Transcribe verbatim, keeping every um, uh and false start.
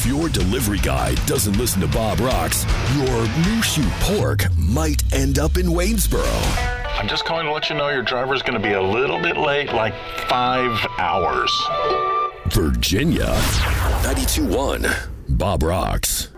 If your delivery guy doesn't listen to Bob Rocks, your new shoe pork might end up in Waynesboro. I'm just calling to let you know your driver's going to be a little bit late, like five hours. Virginia, ninety-two point one, Bob Rocks.